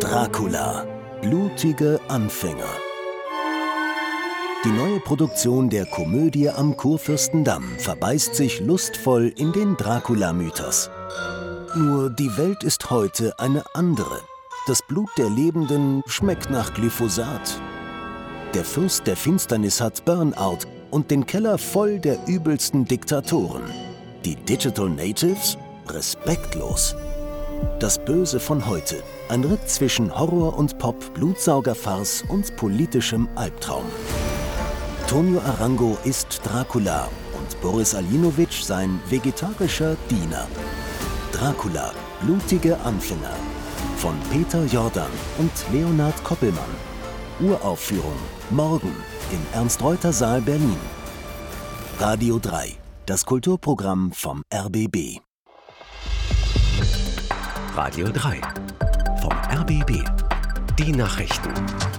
Dracula. Blutige Anfänger. Die neue Produktion der Komödie am Kurfürstendamm verbeißt sich lustvoll in den Dracula-Mythos. Nur die Welt ist heute eine andere. Das Blut der Lebenden schmeckt nach Glyphosat. Der Fürst der Finsternis hat Burnout und den Keller voll der übelsten Diktatoren. Die Digital Natives? Respektlos. Das Böse von heute. Ein Ritt zwischen Horror und Pop, Blutsaugerfarce und politischem Albtraum. Tonio Arango ist Dracula und Boris Aljinovic sein vegetarischer Diener. Dracula, blutige Anfänger. Von Peter Jordan und Leonhard Koppelmann. Uraufführung morgen im Ernst-Reuter-Saal Berlin. Radio 3, das Kulturprogramm vom RBB. Radio 3 vom RBB. Die Nachrichten.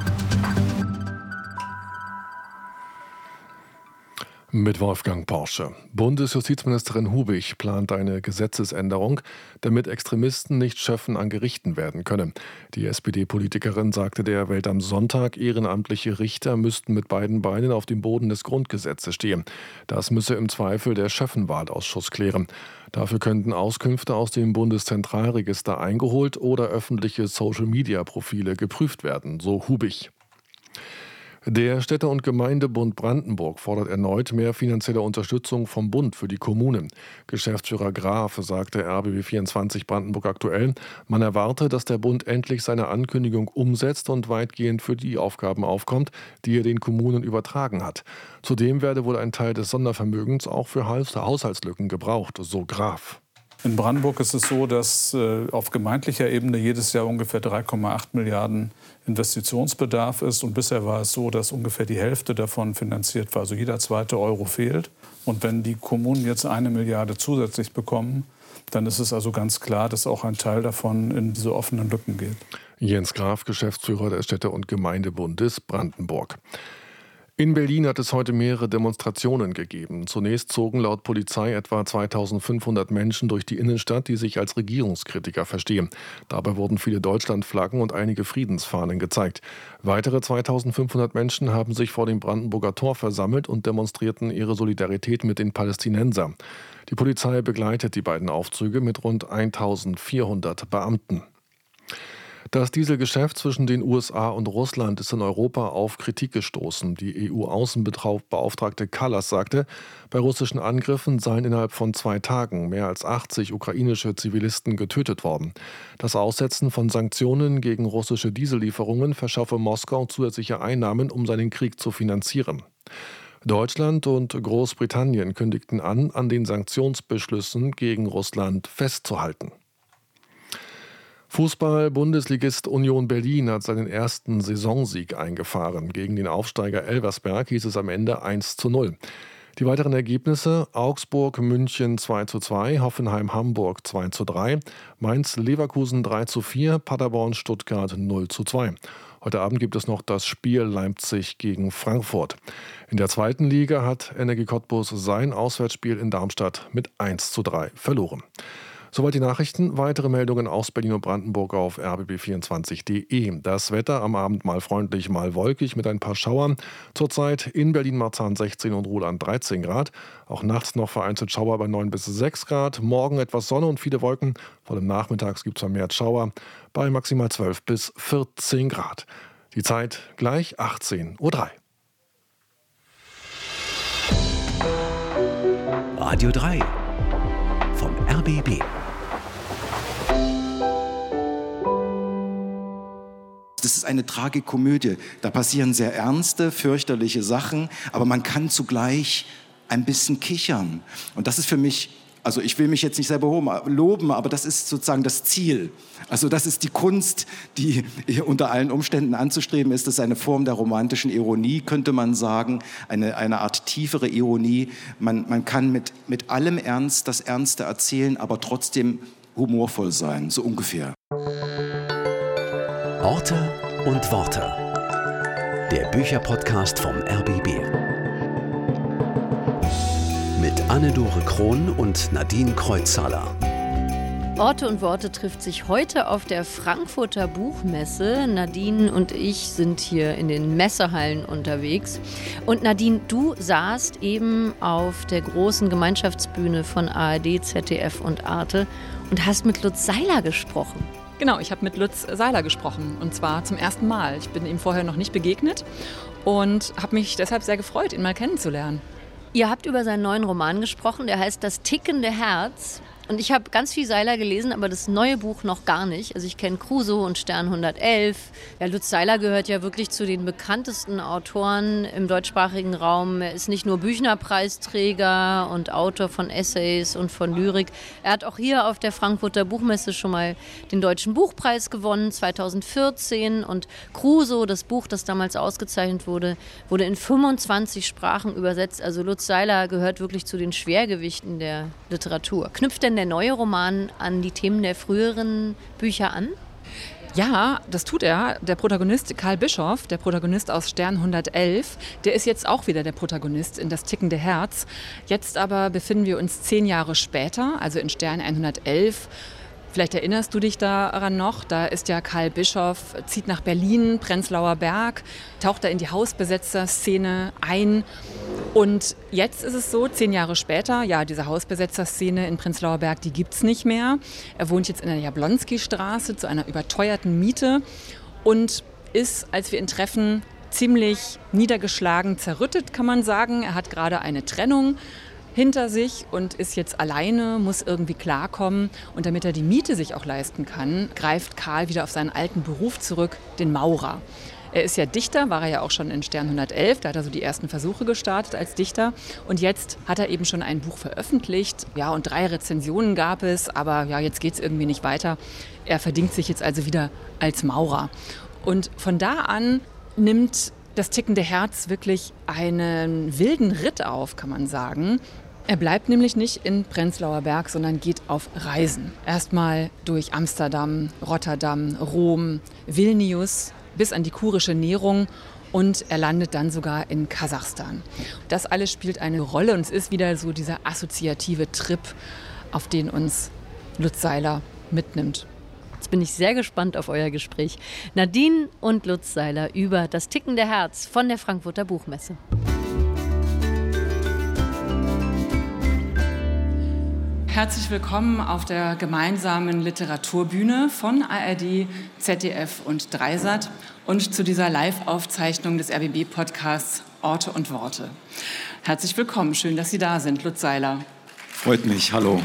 Mit Wolfgang Porsche. Bundesjustizministerin Hubig plant eine Gesetzesänderung, damit Extremisten nicht Schöffen an Gerichten werden können. Die SPD-Politikerin sagte der Welt am Sonntag, ehrenamtliche Richter müssten mit beiden Beinen auf dem Boden des Grundgesetzes stehen. Das müsse im Zweifel der Schöffenwahlausschuss klären. Dafür könnten Auskünfte aus dem Bundeszentralregister eingeholt oder öffentliche Social-Media-Profile geprüft werden, so Hubig. Der Städte- und Gemeindebund Brandenburg fordert erneut mehr finanzielle Unterstützung vom Bund für die Kommunen. Geschäftsführer Graf sagte RBB24 Brandenburg aktuell, man erwarte, dass der Bund endlich seine Ankündigung umsetzt und weitgehend für die Aufgaben aufkommt, die er den Kommunen übertragen hat. Zudem werde wohl ein Teil des Sondervermögens auch für Haushaltslücken gebraucht, so Graf. In Brandenburg ist es so, dass auf gemeindlicher Ebene jedes Jahr ungefähr 3,8 Milliarden Investitionsbedarf ist. Und bisher war es so, dass ungefähr die Hälfte davon finanziert war. Also jeder zweite Euro fehlt. Und wenn die Kommunen jetzt 1 Milliarde zusätzlich bekommen, dann ist es also ganz klar, dass auch ein Teil davon in diese offenen Lücken geht. Jens Graf, Geschäftsführer des Städte- und Gemeindebundes Brandenburg. In Berlin hat es heute mehrere Demonstrationen gegeben. Zunächst zogen laut Polizei etwa 2500 Menschen durch die Innenstadt, die sich als Regierungskritiker verstehen. Dabei wurden viele Deutschlandflaggen und einige Friedensfahnen gezeigt. Weitere 2500 Menschen haben sich vor dem Brandenburger Tor versammelt und demonstrierten ihre Solidarität mit den Palästinensern. Die Polizei begleitet die beiden Aufzüge mit rund 1400 Beamten. Das Dieselgeschäft zwischen den USA und Russland ist in Europa auf Kritik gestoßen. Die EU-Außenbeauftragte Kallas sagte, bei russischen Angriffen seien innerhalb von 2 Tagen mehr als 80 ukrainische Zivilisten getötet worden. Das Aussetzen von Sanktionen gegen russische Diesellieferungen verschaffe Moskau zusätzliche Einnahmen, um seinen Krieg zu finanzieren. Deutschland und Großbritannien kündigten an den Sanktionsbeschlüssen gegen Russland festzuhalten. Fußball-Bundesligist Union Berlin hat seinen ersten Saisonsieg eingefahren. Gegen den Aufsteiger Elversberg hieß es am Ende 1:0. Die weiteren Ergebnisse: Augsburg-München 2:2, Hoffenheim-Hamburg 2:3, Mainz-Leverkusen 3:4, Paderborn-Stuttgart 0:2. Heute Abend gibt es noch das Spiel Leipzig gegen Frankfurt. In der zweiten Liga hat Energie Cottbus sein Auswärtsspiel in Darmstadt mit 1:3 verloren. Soweit die Nachrichten. Weitere Meldungen aus Berlin und Brandenburg auf rbb24.de. Das Wetter am Abend mal freundlich, mal wolkig mit ein paar Schauern. Zurzeit in Berlin-Marzahn 16 und Ruhland 13 Grad. Auch nachts noch vereinzelt Schauer bei 9 bis 6 Grad. Morgen etwas Sonne und viele Wolken. Vor allem nachmittags gibt es vermehrt Schauer bei maximal 12 bis 14 Grad. Die Zeit gleich 18:03 Uhr. Radio 3 vom RBB. Das ist eine Tragikomödie. Da passieren sehr ernste, fürchterliche Sachen, aber man kann zugleich ein bisschen kichern. Und das ist für mich, also ich will mich jetzt nicht selber loben, aber das ist sozusagen das Ziel. Also das ist die Kunst, die unter allen Umständen anzustreben ist. Das ist eine Form der romantischen Ironie, könnte man sagen, eine Art tiefere Ironie. Man kann mit allem Ernst das Ernste erzählen, aber trotzdem humorvoll sein, so ungefähr. Orte und Worte. Der Bücherpodcast vom RBB. Mit Anne-Dore Krohn und Nadine Kreuzhaler. Orte und Worte trifft sich heute auf der Frankfurter Buchmesse. Nadine und ich sind hier in den Messehallen unterwegs. Und Nadine, du saßt eben auf der großen Gemeinschaftsbühne von ARD, ZDF und Arte und hast mit Lutz Seiler gesprochen. Genau, ich habe mit Lutz Seiler gesprochen und zwar zum ersten Mal. Ich bin ihm vorher noch nicht begegnet und habe mich deshalb sehr gefreut, ihn mal kennenzulernen. Ihr habt über seinen neuen Roman gesprochen, der heißt Das tickende Herz. Und ich habe ganz viel Seiler gelesen, aber das neue Buch noch gar nicht. Also ich kenne Crusoe und Stern 111. Ja, Lutz Seiler gehört ja wirklich zu den bekanntesten Autoren im deutschsprachigen Raum. Er ist nicht nur Büchner-Preisträger und Autor von Essays und von Lyrik. Er hat auch hier auf der Frankfurter Buchmesse schon mal den Deutschen Buchpreis gewonnen, 2014. Und Crusoe, das Buch, das damals ausgezeichnet wurde, wurde in 25 Sprachen übersetzt. Also Lutz Seiler gehört wirklich zu den Schwergewichten der Literatur. Knüpft denn der neue Roman an die Themen der früheren Bücher an? Ja, das tut er. Der Protagonist Karl Bischoff, der Protagonist aus Stern 111, der ist jetzt auch wieder der Protagonist in Das tickende Herz. Jetzt aber befinden wir uns 10 Jahre später, also in Stern 111. Vielleicht erinnerst du dich daran noch, da ist ja Karl Bischoff, zieht nach Berlin, Prenzlauer Berg, taucht da in die Hausbesetzer-Szene ein. Und jetzt ist es so, 10 Jahre später, ja, diese Hausbesetzer-Szene in Prenzlauer Berg, die gibt's nicht mehr. Er wohnt jetzt in der Jablonski-Straße zu einer überteuerten Miete und ist, als wir ihn treffen, ziemlich niedergeschlagen, zerrüttet, kann man sagen. Er hat gerade eine Trennung hinter sich und ist jetzt alleine, muss irgendwie klarkommen. Und damit er die Miete sich auch leisten kann, greift Karl wieder auf seinen alten Beruf zurück, den Maurer. Er ist ja Dichter, war er ja auch schon in Stern 111, da hat er so die ersten Versuche gestartet als Dichter. Und jetzt hat er eben schon ein Buch veröffentlicht, ja, und 3 Rezensionen gab es, aber ja, jetzt geht es irgendwie nicht weiter. Er verdingt sich jetzt also wieder als Maurer. Und von da an nimmt Das tickende Herz wirklich einen wilden Ritt auf, kann man sagen. Er bleibt nämlich nicht in Prenzlauer Berg, sondern geht auf Reisen. Erstmal durch Amsterdam, Rotterdam, Rom, Vilnius bis an die kurische Nährung und er landet dann sogar in Kasachstan. Das alles spielt eine Rolle und es ist wieder so dieser assoziative Trip, auf den uns Lutz Seiler mitnimmt. Jetzt bin ich sehr gespannt auf euer Gespräch. Nadine und Lutz Seiler über Das tickende Herz von der Frankfurter Buchmesse. Herzlich willkommen auf der gemeinsamen Literaturbühne von ARD, ZDF und Dreisat und zu dieser Live-Aufzeichnung des RBB-Podcasts Orte und Worte. Herzlich willkommen, schön, dass Sie da sind, Lutz Seiler. Freut mich, hallo.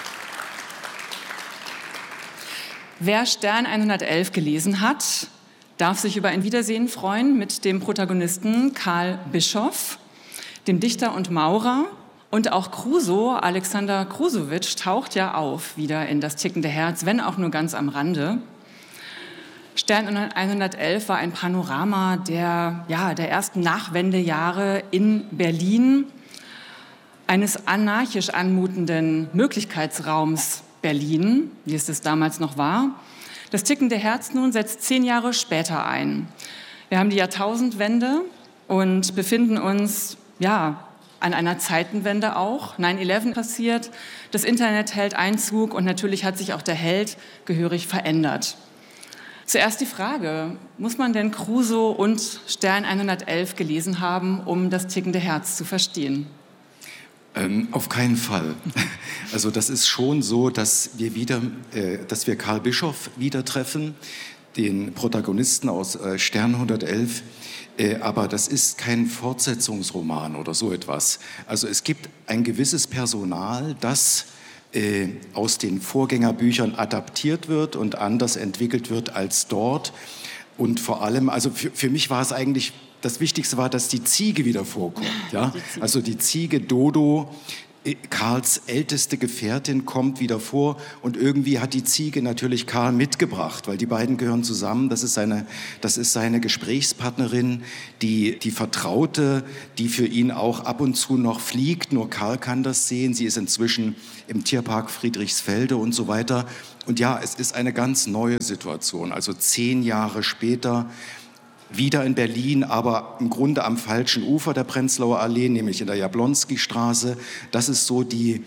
Wer Stern 111 gelesen hat, darf sich über ein Wiedersehen freuen mit dem Protagonisten Karl Bischoff, dem Dichter und Maurer. Und auch Crusoe, Alexander Krusowitsch, taucht ja auf wieder in Das tickende Herz, wenn auch nur ganz am Rande. Stern 111 war ein Panorama der ersten Nachwendejahre in Berlin, eines anarchisch anmutenden Möglichkeitsraums Berlin, wie es das damals noch war. Das tickende Herz nun setzt 10 Jahre später ein. Wir haben die Jahrtausendwende und befinden uns, an einer Zeitenwende auch. 9/11 passiert, das Internet hält Einzug und natürlich hat sich auch der Held gehörig verändert. Zuerst die Frage, muss man denn Crusoe und Stern 111 gelesen haben, um Das tickende Herz zu verstehen? Auf keinen Fall. Also das ist schon so, dass wir Karl Bischoff wieder treffen, den Protagonisten aus Stern 111. Aber das ist kein Fortsetzungsroman oder so etwas. Also es gibt ein gewisses Personal, das aus den Vorgängerbüchern adaptiert wird und anders entwickelt wird als dort. Und vor allem, also für mich war es eigentlich, das Wichtigste war, dass die Ziege wieder vorkommt. Ja? Also die Ziege Dodo, Karls älteste Gefährtin, kommt wieder vor und irgendwie hat die Ziege natürlich Karl mitgebracht, weil die beiden gehören zusammen. Das ist seine Gesprächspartnerin, die Vertraute, die für ihn auch ab und zu noch fliegt. Nur Karl kann das sehen. Sie ist inzwischen im Tierpark Friedrichsfelde und so weiter. Und ja, es ist eine ganz neue Situation. Also 10 Jahre später wieder in Berlin, aber im Grunde am falschen Ufer der Prenzlauer Allee, nämlich in der Jablonski-Straße. Das ist so die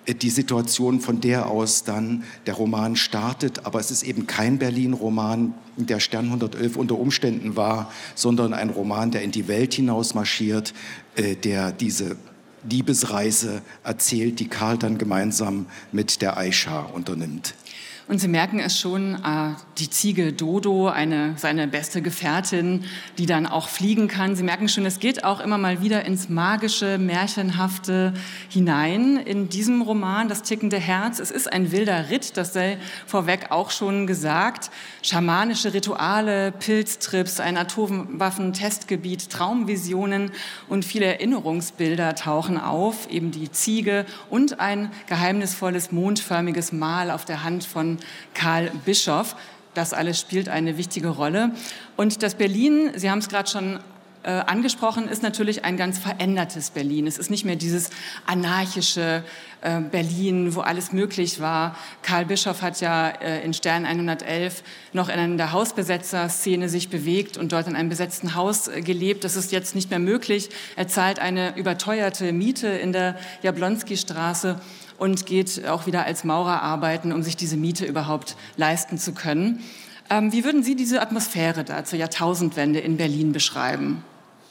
die Situation, von der aus dann der Roman startet. Aber es ist eben kein Berlin-Roman, der Stern 111 unter Umständen war, sondern ein Roman, der in die Welt hinaus marschiert, der diese Liebesreise erzählt, die Karl dann gemeinsam mit der Aisha unternimmt. Und Sie merken es schon, die Ziege Dodo, seine beste Gefährtin, die dann auch fliegen kann. Sie merken schon, es geht auch immer mal wieder ins Magische, Märchenhafte hinein. In diesem Roman, Das tickende Herz, es ist ein wilder Ritt, das sei vorweg auch schon gesagt. Schamanische Rituale, Pilztrips, ein Atomwaffentestgebiet, Traumvisionen und viele Erinnerungsbilder tauchen auf. Eben die Ziege und ein geheimnisvolles, mondförmiges Mal auf der Hand von Karl Bischoff. Das alles spielt eine wichtige Rolle. Und das Berlin, Sie haben es gerade schon angesprochen, ist natürlich ein ganz verändertes Berlin. Es ist nicht mehr dieses anarchische Berlin, wo alles möglich war. Karl Bischoff hat ja in Stern 111 noch in der Hausbesetzer-Szene sich bewegt und dort in einem besetzten Haus gelebt. Das ist jetzt nicht mehr möglich. Er zahlt eine überteuerte Miete in der Jablonski-Straße und geht auch wieder als Maurer arbeiten, um sich diese Miete überhaupt leisten zu können. Wie würden Sie diese Atmosphäre da zur Jahrtausendwende in Berlin beschreiben?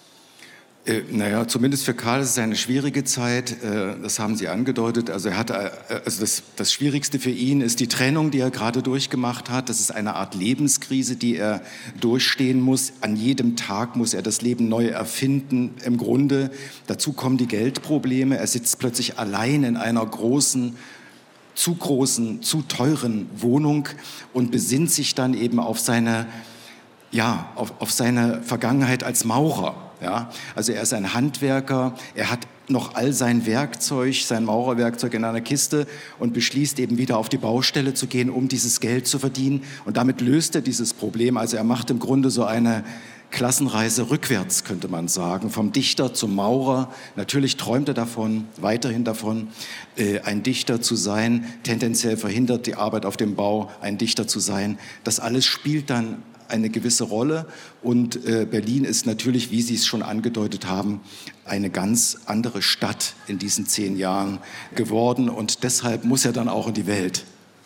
Naja, zumindest für Karl ist es eine schwierige Zeit, das haben Sie angedeutet. Also das Schwierigste für ihn ist die Trennung, die er gerade durchgemacht hat. Das ist eine Art Lebenskrise, die er durchstehen muss. An jedem Tag muss er das Leben neu erfinden, im Grunde. Dazu kommen die Geldprobleme. Er sitzt plötzlich allein in einer zu großen, zu teuren Wohnung und besinnt sich dann eben auf seine Vergangenheit als Maurer. Ja, also er ist ein Handwerker, er hat noch all sein Maurerwerkzeug in einer Kiste und beschließt eben wieder auf die Baustelle zu gehen, um dieses Geld zu verdienen. Und damit löst er dieses Problem. Also er macht im Grunde so eine Klassenreise rückwärts, könnte man sagen, vom Dichter zum Maurer. Natürlich träumt er weiterhin davon, ein Dichter zu sein. Tendenziell verhindert die Arbeit auf dem Bau, ein Dichter zu sein. Das alles spielt dann eine gewisse Rolle und Berlin ist natürlich, wie Sie es schon angedeutet haben, eine ganz andere Stadt in diesen 10 Jahren geworden und deshalb muss er dann auch in die Welt.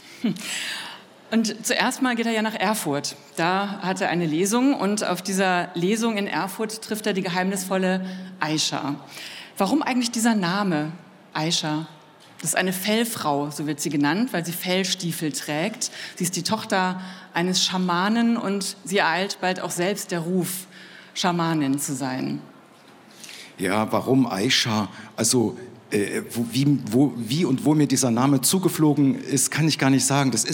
Und zuerst mal geht er ja nach Erfurt. Da hat er eine Lesung und auf dieser Lesung in Erfurt trifft er die geheimnisvolle Aisha. Warum eigentlich dieser Name Aisha? Das ist eine Fellfrau, so wird sie genannt, weil sie Fellstiefel trägt. Sie ist die Tochter eines Schamanen und sie ereilt bald auch selbst der Ruf, Schamanin zu sein. Ja, warum Aisha? Also wie und wo mir dieser Name zugeflogen ist, kann ich gar nicht sagen. Das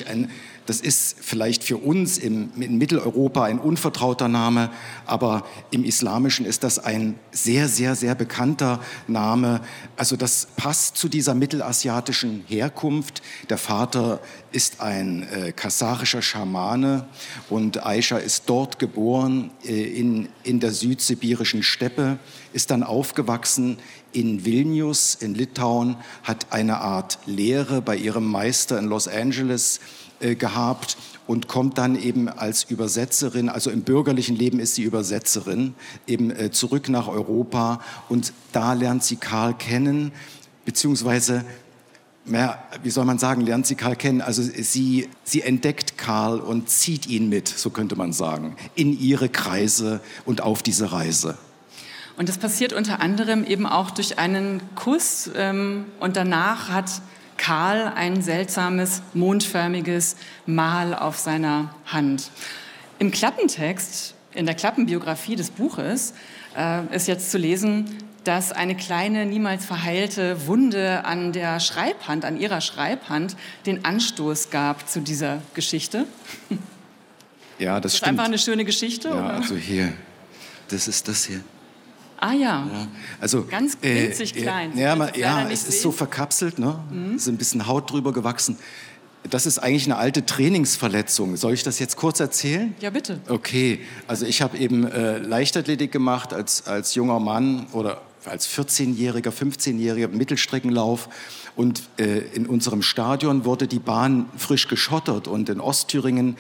ist vielleicht für uns in Mitteleuropa ein unvertrauter Name, aber im Islamischen ist das ein sehr, sehr, sehr bekannter Name. Also das passt zu dieser mittelasiatischen Herkunft. Der Vater ist ein kasarischer Schamane und Aisha ist dort geboren, in der südsibirischen Steppe, ist dann aufgewachsen in Vilnius, in Litauen, hat eine Art Lehre bei ihrem Meister in Los Angeles gehabt und kommt dann eben als Übersetzerin, also im bürgerlichen Leben ist sie Übersetzerin, eben zurück nach Europa und da lernt sie Karl kennen, beziehungsweise, wie soll man sagen, lernt sie Karl kennen, also sie entdeckt Karl und zieht ihn mit, so könnte man sagen, in ihre Kreise und auf diese Reise. Und das passiert unter anderem eben auch durch einen Kuss und danach hat Karl ein seltsames, mondförmiges Mal auf seiner Hand. Im Klappentext, in der Klappenbiografie des Buches, ist jetzt zu lesen, dass eine kleine, niemals verheilte Wunde an ihrer Schreibhand, den Anstoß gab zu dieser Geschichte. Ja, das stimmt. Ist einfach eine schöne Geschichte, ja, oder? Also hier, das ist das hier. Ah ja, also, ganz winzig klein. Es ist so verkapselt, ne? Ist ein bisschen Haut drüber gewachsen. Das ist eigentlich eine alte Trainingsverletzung. Soll ich das jetzt kurz erzählen? Ja, bitte. Okay, also ich habe eben Leichtathletik gemacht als junger Mann oder als 14-Jähriger, 15-Jähriger Mittelstreckenlauf. Und in unserem Stadion wurde die Bahn frisch geschottert und in Ostthüringen